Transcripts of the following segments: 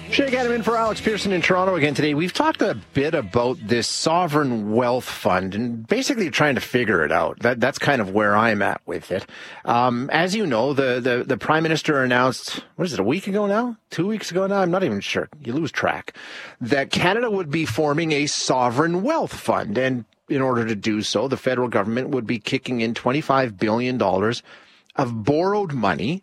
Shay Gattam in for Alex Pearson in Toronto again today. We've talked a bit about this sovereign wealth fund and basically trying to figure it out. That's kind of where I'm at with it. As you know, the Prime Minister announced, what is it, a week ago now? 2 weeks ago now? I'm not even sure. You lose track. That Canada would be forming a sovereign wealth fund. And in order to do so, the federal government would be kicking in $25 billion of borrowed money.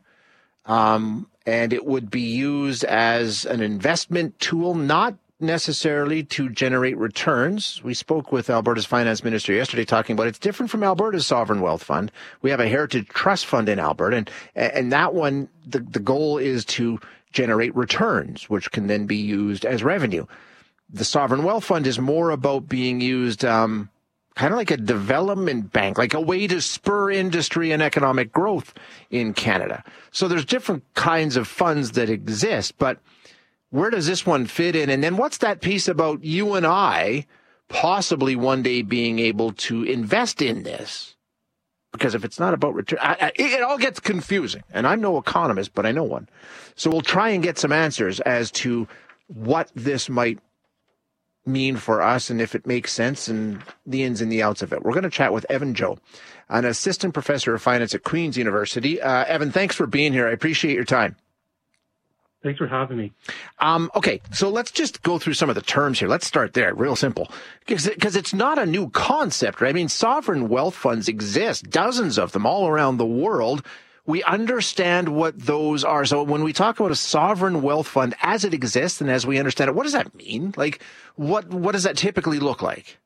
And it would be used as an investment tool, not necessarily to generate returns. We spoke with Alberta's finance minister yesterday talking about it's different from Alberta's sovereign wealth fund. We have a heritage trust fund in Alberta, and that one, the goal is to generate returns, which can then be used as revenue. The sovereign wealth fund is more about being used kind of like a development bank, like a way to spur industry and economic growth in Canada. So there's different kinds of funds that exist, but where does this one fit in? And then what's that piece about you and I possibly one day being able to invest in this? Because if it's not about return, it all gets confusing. And I'm no economist, but I know one. So we'll try and get some answers as to what this might mean for us and if it makes sense and the ins and the outs of it. We're going to chat with Evan Joh, an assistant professor of finance at Queen's University. Evan, thanks for being here. I appreciate your time. Thanks for having me. Okay, so let's just go through some of the terms here. Let's start there, real simple, because it's not a new concept, right? I mean, sovereign wealth funds exist, dozens of them all around the world. We understand what those are. So when we talk about a sovereign wealth fund as it exists and as we understand it, what does that mean? Like, what does that typically look like?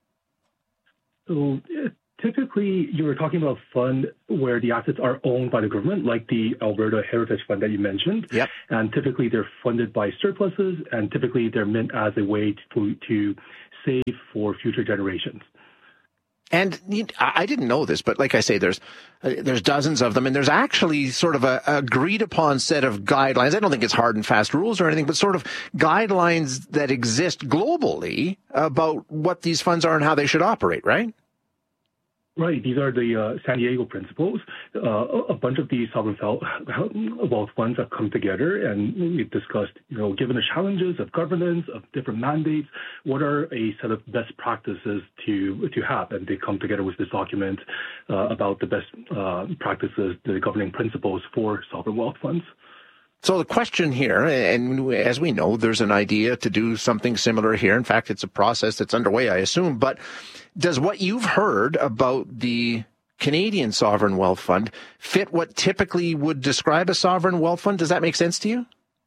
So typically, you were talking about a fund where the assets are owned by the government, like the Alberta Heritage Fund that you mentioned. Yep. And typically, they're funded by surpluses, and typically, they're meant as a way to save for future generations. And I didn't know this, but like I say, there's dozens of them, and there's actually sort of a agreed upon set of guidelines. I don't think it's hard and fast rules or anything, but sort of guidelines that exist globally about what these funds are and how they should operate, right? Right. These are the San Diego principles. A bunch of these sovereign wealth funds have come together, and we've discussed, given the challenges of governance, of different mandates, what are a set of best practices to have? And they come together with this document about the best practices, the governing principles for sovereign wealth funds. So the question here, and as we know, there's an idea to do something similar here. In fact, it's a process that's underway, I assume. But does what you've heard about the Canadian Sovereign Wealth Fund fit what typically would describe a sovereign wealth fund? Does that make sense to you?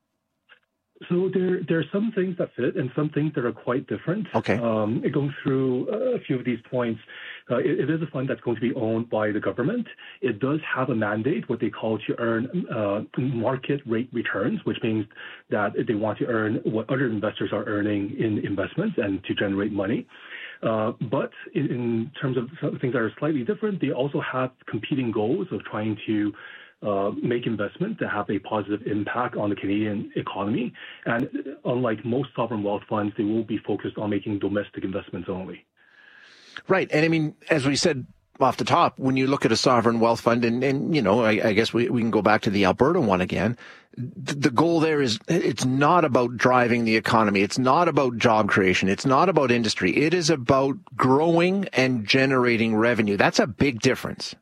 So there are some things that fit and some things that are quite different. Okay. Going through a few of these points, it is a fund that's going to be owned by the government. It does have a mandate, what they call to earn market rate returns, which means that they want to earn what other investors are earning in investments and to generate money. But in terms of some things that are slightly different, they also have competing goals of trying to make investments that have a positive impact on the Canadian economy. And unlike most sovereign wealth funds, they will be focused on making domestic investments only. Right. And I mean, as we said off the top, when you look at a sovereign wealth fund, and I guess we can go back to the Alberta one again, the goal there is it's not about driving the economy. It's not about job creation. It's not about industry. It is about growing and generating revenue. That's a big difference.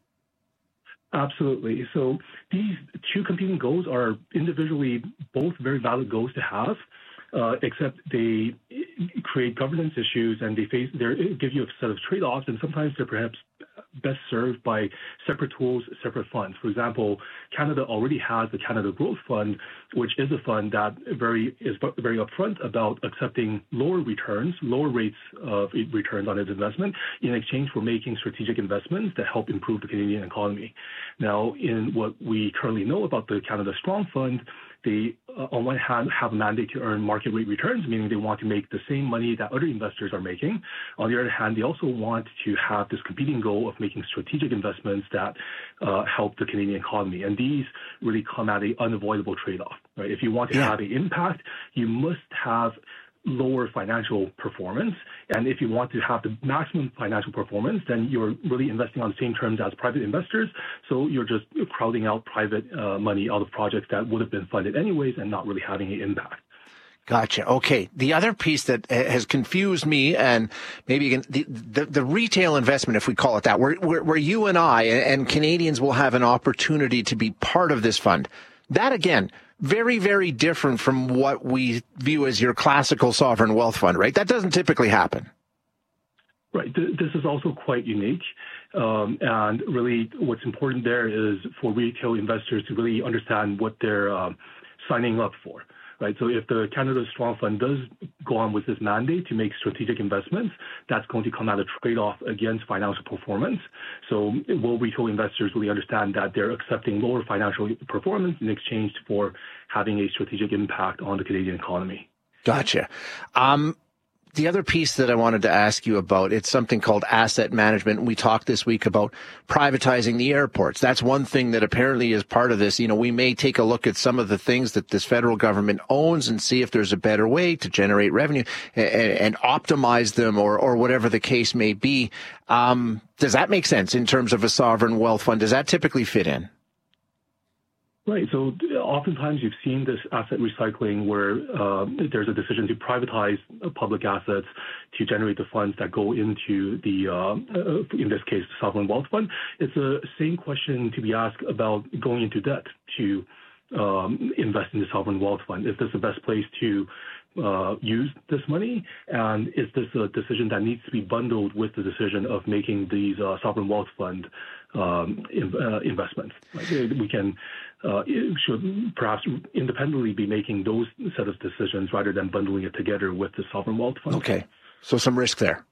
Absolutely. So these two competing goals are individually both very valid goals to have, except they create governance issues and they give you a set of trade-offs, and sometimes they're perhaps best served by separate tools, separate funds. For example, Canada already has the Canada Growth Fund, which is a fund that is very upfront about accepting lower rates of returns on its investment in exchange for making strategic investments that help improve the Canadian economy. Now, in what we currently know about the Canada Strong Fund, they, on one hand, have a mandate to earn market rate returns, meaning they want to make the same money that other investors are making. On the other hand, they also want to have this competing goal of making strategic investments that help the Canadian economy. And these really come at an unavoidable trade-off, right? If you want to have an impact, you must have lower financial performance. And if you want to have the maximum financial performance, then you're really investing on the same terms as private investors. So you're just crowding out private money out of projects that would have been funded anyways and not really having an impact. Gotcha. Okay. The other piece that has confused me, and maybe again, the retail investment, if we call it that, where you and I and Canadians will have an opportunity to be part of this fund. That, again, very, very different from what we view as your classical sovereign wealth fund, right? That doesn't typically happen. Right. This is also quite unique. And really what's important there is for retail investors to really understand what they're signing up for. Right. So if the Canada Strong Fund does go on with this mandate to make strategic investments, that's going to come at a trade-off against financial performance. So will retail investors really understand that they're accepting lower financial performance in exchange for having a strategic impact on the Canadian economy? Gotcha. The other piece that I wanted to ask you about, it's something called asset management. We talked this week about privatizing the airports. That's one thing that apparently is part of this. You know, we may take a look at some of the things that this federal government owns and see if there's a better way to generate revenue and optimize them or whatever the case may be. Does that make sense in terms of a sovereign wealth fund? Does that typically fit in? Right. So oftentimes you've seen this asset recycling where there's a decision to privatize public assets to generate the funds that go into the, in this case, the sovereign wealth fund. It's the same question to be asked about going into debt to invest in the sovereign wealth fund. Is this the best place to use this money? And is this a decision that needs to be bundled with the decision of making these sovereign wealth fund investments? We can should perhaps independently be making those set of decisions rather than bundling it together with the sovereign wealth fund. Okay, so some risk there.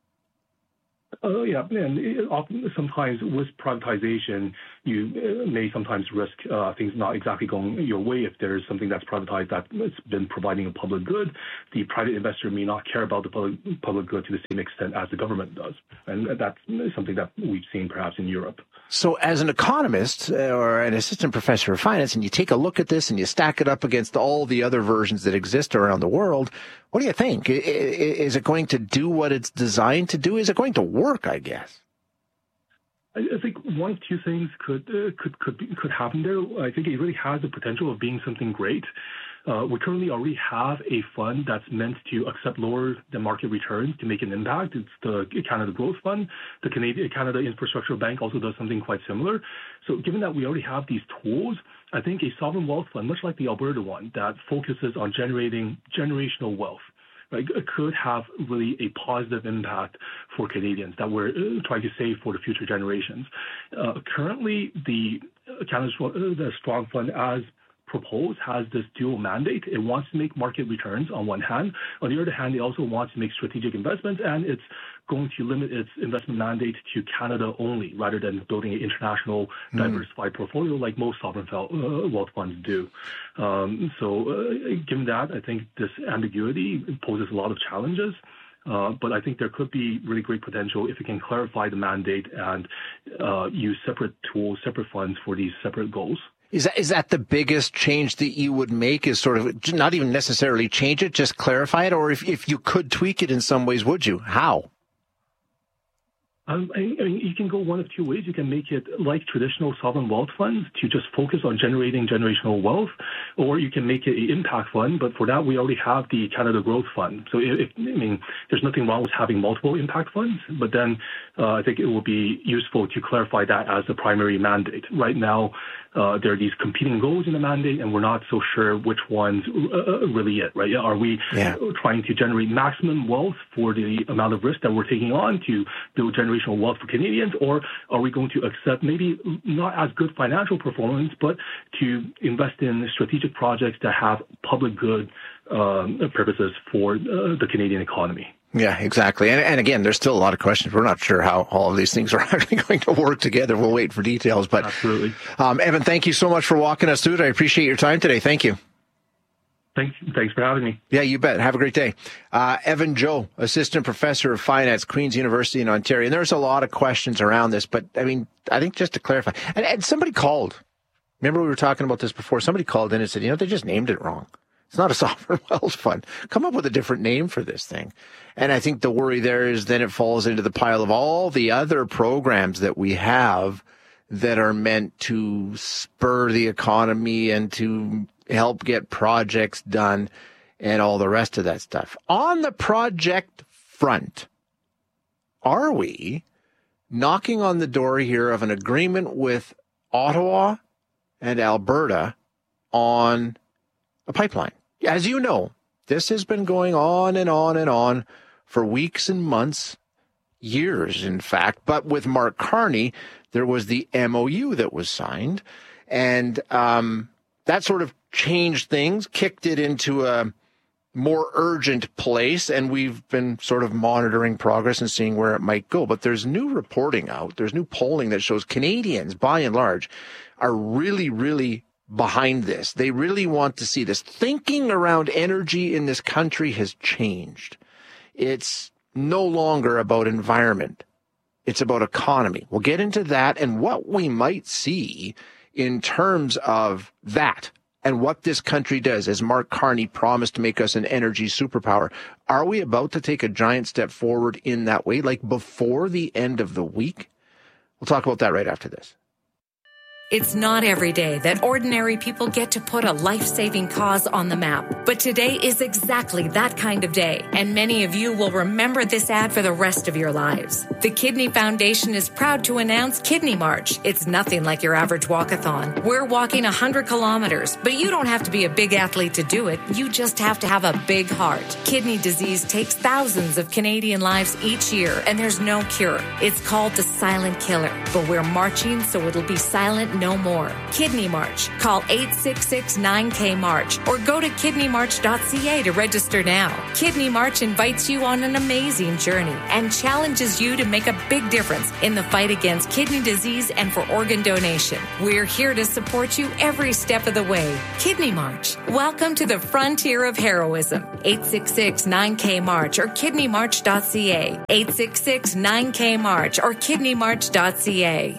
Yeah, and often, sometimes with privatization, you may sometimes risk things not exactly going your way. If there's something that's privatized that's been providing a public good, the private investor may not care about the public good to the same extent as the government does. And that's something that we've seen perhaps in Europe. So as an economist or an assistant professor of finance, and you take a look at this and you stack it up against all the other versions that exist around the world, what do you think? Is it going to do what it's designed to do? Is it going to work, I guess? I think one of two things could happen there. I think it really has the potential of being something great. We currently already have a fund that's meant to accept lower than market returns to make an impact. It's the Canada Growth Fund. The Canada Infrastructure Bank also does something quite similar. So given that we already have these tools, I think a sovereign wealth fund, much like the Alberta one, that focuses on generating generational wealth, right, could have really a positive impact for Canadians that we're trying to save for the future generations. Currently, the Strong Fund, as proposed, has this dual mandate. It wants to make market returns on one hand. On the other hand, it also wants to make strategic investments, and it's going to limit its investment mandate to Canada only, rather than building an international diversified portfolio like most sovereign wealth funds do. Given that, I think this ambiguity poses a lot of challenges. But I think there could be really great potential if we can clarify the mandate and use separate tools, separate funds for these separate goals. Is that the biggest change that you would make, is sort of not even necessarily change it, just clarify it? Or if you could tweak it in some ways, would you? How? I mean, you can go one of two ways. You can make it like traditional sovereign wealth funds to just focus on generating generational wealth, or you can make it an impact fund. But for that, we already have the Canada Growth Fund. So, there's nothing wrong with having multiple impact funds. But then I think it will be useful to clarify that as the primary mandate. Right now, there are these competing goals in the mandate, and we're not so sure which one's really it, right? Are we trying to generate maximum wealth for the amount of risk that we're taking on to build generational wealth for Canadians, or are we going to accept maybe not as good financial performance, but to invest in strategic projects that have public good purposes for the Canadian economy? Yeah, exactly. And again, there's still a lot of questions. We're not sure how all of these things are actually going to work together. We'll wait for details. But absolutely. Evan, thank you so much for walking us through it. I appreciate your time today. Thank you. Thanks for having me. Yeah, you bet. Have a great day. Evan Joh, Assistant Professor of Finance, Queen's University in Ontario. And there's a lot of questions around this, but I think just to clarify, and somebody called. Remember we were talking about this before? Somebody called in and said, they just named it wrong. It's not a sovereign wealth fund. Come up with a different name for this thing. And I think the worry there is then it falls into the pile of all the other programs that we have that are meant to spur the economy and to help get projects done. and all the rest of that stuff. On the project front, are we knocking on the door here of an agreement with Ottawa and Alberta on a pipeline? As you know, this has been going on and on and on for weeks and months, years, in fact. But with Mark Carney, there was the MOU that was signed, and that sort of changed things, kicked it into a more urgent place, and we've been sort of monitoring progress and seeing where it might go. But there's new reporting out, there's new polling that shows Canadians, by and large, are really, really behind this. They really want to see this. Thinking around energy in this country has changed. It's no longer about environment. It's about economy. We'll get into that and what we might see in terms of that and what this country does, as Mark Carney promised to make us an energy superpower. Are we about to take a giant step forward in that way, like before the end of the week? We'll talk about that right after this. It's not every day that ordinary people get to put a life-saving cause on the map. But today is exactly that kind of day, and many of you will remember this ad for the rest of your lives. The Kidney Foundation is proud to announce Kidney March. It's nothing like your average walkathon. We're walking 100 kilometers, but you don't have to be a big athlete to do it. You just have to have a big heart. Kidney disease takes thousands of Canadian lives each year, and there's no cure. It's called the silent killer, but we're marching so it'll be silent no more. Kidney March. Call 866-9K-MARCH or go to kidneymarch.ca to register now. Kidney March invites you on an amazing journey and challenges you to make a big difference in the fight against kidney disease and for organ donation. We're here to support you every step of the way. Kidney March. Welcome to the frontier of heroism. 866-9K-MARCH or kidneymarch.ca. 866-9K-MARCH or kidneymarch.ca.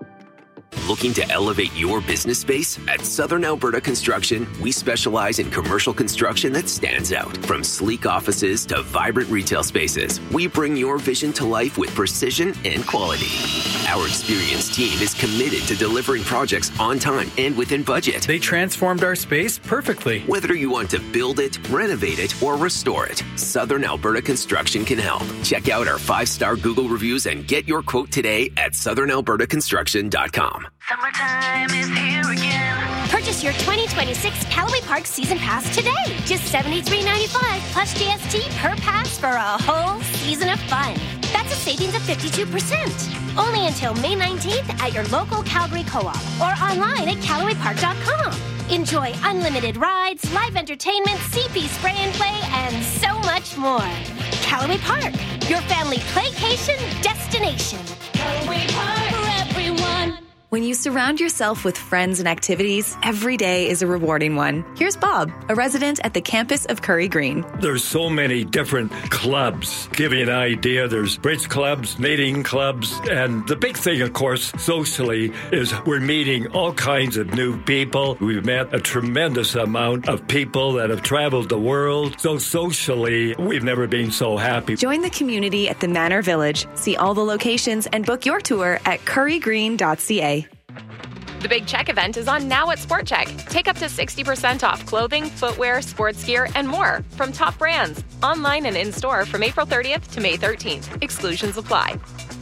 Looking to elevate your business space? At Southern Alberta Construction, we specialize in commercial construction that stands out. From sleek offices to vibrant retail spaces, we bring your vision to life with precision and quality. Our experienced team is committed to delivering projects on time and within budget. They transformed our space perfectly. Whether you want to build it, renovate it, or restore it, Southern Alberta Construction can help. Check out our 5-star Google reviews and get your quote today at southernalbertaconstruction.com. Summertime is here again. Purchase your 2026 Callaway Park Season Pass today. Just $73.95 plus GST per pass for a whole season of fun. That's a savings of 52%. Only until May 19th at your local Calgary Co-op or online at CallawayPark.com. Enjoy unlimited rides, live entertainment, CP spray and play, and so much more. Callaway Park, your family playcation destination. Callaway Park for everyone. When you surround yourself with friends and activities, every day is a rewarding one. Here's Bob, a resident at the campus of Curry Green. There's so many different clubs. Give you an idea, there's bridge clubs, knitting clubs, and the big thing, of course, socially, is we're meeting all kinds of new people. We've met a tremendous amount of people that have traveled the world. So socially, we've never been so happy. Join the community at the Manor Village. See all the locations and book your tour at currygreen.ca. The Big Check event is on now at Sport Check. Take up to 60% off clothing, footwear, sports gear, and more from top brands. Online and in-store from April 30th to May 13th. Exclusions apply.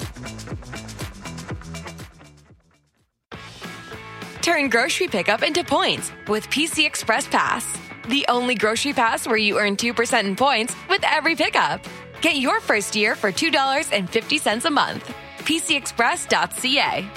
Turn grocery pickup into points with PC Express Pass. The only grocery pass where you earn 2% in points with every pickup. Get your first year for $2.50 a month. PCExpress.ca.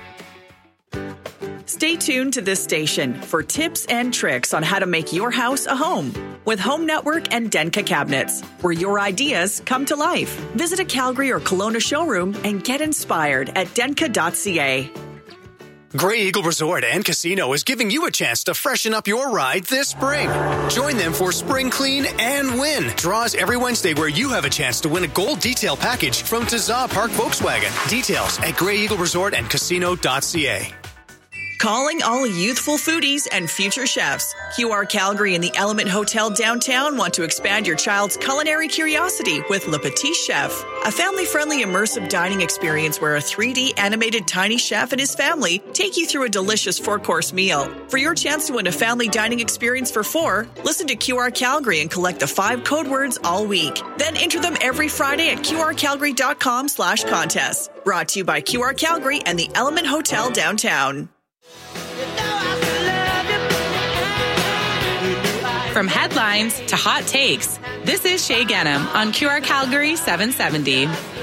Stay tuned to this station for tips and tricks on how to make your house a home with Home Network and Denka Cabinets, where your ideas come to life. Visit a Calgary or Kelowna showroom and get inspired at denka.ca. Grey Eagle Resort and Casino is giving you a chance to freshen up your ride this spring. Join them for Spring Clean and Win. Draws every Wednesday where you have a chance to win a gold detail package from Tazza Park Volkswagen. Details at Grey Eagle Resort and Casino.ca. Calling all youthful foodies and future chefs. QR Calgary and the Element Hotel downtown want to expand your child's culinary curiosity with Le Petit Chef, a family-friendly immersive dining experience where a 3D animated tiny chef and his family take you through a delicious 4-course meal. For your chance to win a family dining experience for 4, listen to QR Calgary and collect the 5 code words all week. Then enter them every Friday at qrcalgary.com/contest. Brought to you by QR Calgary and the Element Hotel downtown. From headlines to hot takes, this is Shay Ghanem on QR Calgary 770.